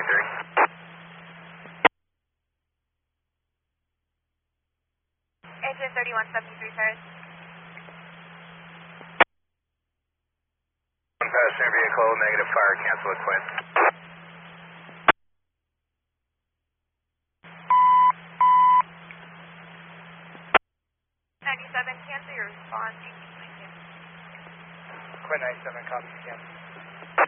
AJ 3173, sir. One passenger vehicle, negative fire, cancel at Quinn. 97, cancel your response. Quinn 97, copy, cancel.